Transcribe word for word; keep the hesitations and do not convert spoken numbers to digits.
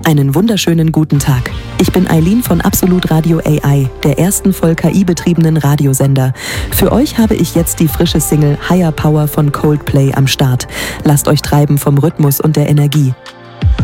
Einen wunderschönen guten Tag. Ich bin Eileen von Absolut Radio A I, der ersten voll K I-betriebenen Radiosender. Für euch habe ich jetzt die frische Single Higher Power von Coldplay am Start. Lasst euch treiben vom Rhythmus und der Energie.